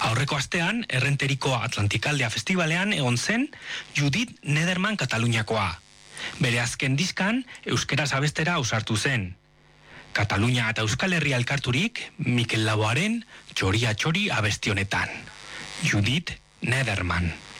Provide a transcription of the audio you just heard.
Aurreko astean, Errenteriko Atlantikaldea Festivalean egon zen Judith Nederman Kataluniakoa. Bere azken diskan, euskeraz abestera ausartu zen. Katalunia eta Euskal Herria elkarturik, Mikel Laboaren Txoria Txori abesti honetan. Judith Nederman.